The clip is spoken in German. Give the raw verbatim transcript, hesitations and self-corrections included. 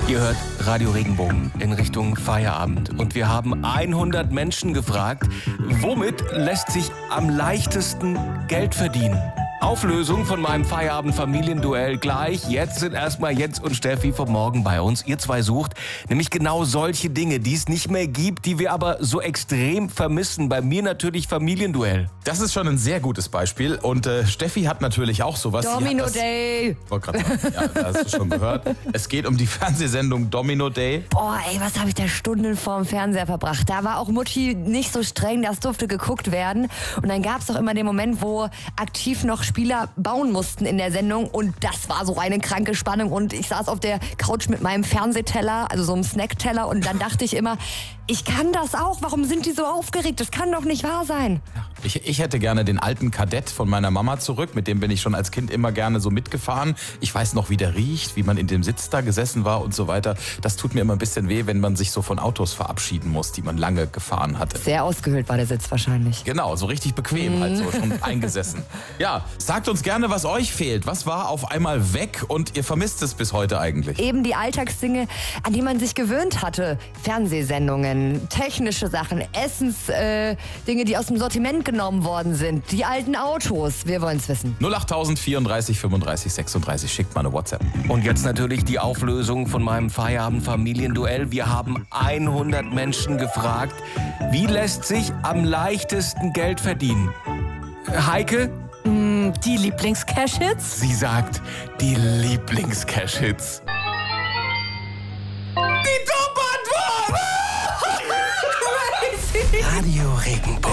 Ihr hört Radio Regenbogen in Richtung Feierabend. Und wir haben hundert Menschen gefragt, womit lässt sich am leichtesten Geld verdienen? Auflösung von meinem Feierabend-Familienduell gleich. Jetzt sind erstmal Jens und Steffi vom Morgen bei uns. Ihr zwei sucht nämlich genau solche Dinge, die es nicht mehr gibt, die wir aber so extrem vermissen. Bei mir natürlich Familienduell. Das ist schon ein sehr gutes Beispiel. Und äh, Steffi hat natürlich auch sowas. Domino Day. Ich wollte gerade sagen, ja, das hast du schon gehört. Es geht um die Fernsehsendung Domino Day. Boah, ey, was habe ich da Stunden vorm Fernseher verbracht. Da war auch Mutti nicht so streng, das durfte geguckt werden. Und dann gab es doch immer den Moment, wo aktiv noch Spieler bauen mussten in der Sendung und das war so eine kranke Spannung und ich saß auf der Couch mit meinem Fernsehteller, also so einem Snackteller und dann dachte ich immer, ich kann das auch, warum sind die so aufgeregt? Das kann doch nicht wahr sein. Ich, ich hätte gerne den alten Kadett von meiner Mama zurück, mit dem bin ich schon als Kind immer gerne so mitgefahren. Ich weiß noch, wie der riecht, wie man in dem Sitz da gesessen war und so weiter. Das tut mir immer ein bisschen weh, wenn man sich so von Autos verabschieden muss, die man lange gefahren hatte. Sehr ausgehöhlt war der Sitz wahrscheinlich. Genau, so richtig bequem halt so, schon eingesessen. Ja, sagt uns gerne, was euch fehlt. Was war auf einmal weg und ihr vermisst es bis heute eigentlich? Eben die Alltagsdinge, an die man sich gewöhnt hatte. Fernsehsendungen, technische Sachen, Essensdinge, äh, Dinge, die aus dem Sortiment genommen worden sind. Die alten Autos, wir wollen es wissen. null acht tausend vierunddreißig fünfunddreißig sechsunddreißig, schickt mal eine WhatsApp. Und jetzt natürlich die Auflösung von meinem Feierabend-Familienduell. Wir haben hundert Menschen gefragt, wie lässt sich am leichtesten Geld verdienen? Heike? Die Lieblings-Cash-Hits? Sie sagt, die Lieblings-Cash-Hits. Die Top-Antwort! Radio Regenbogen.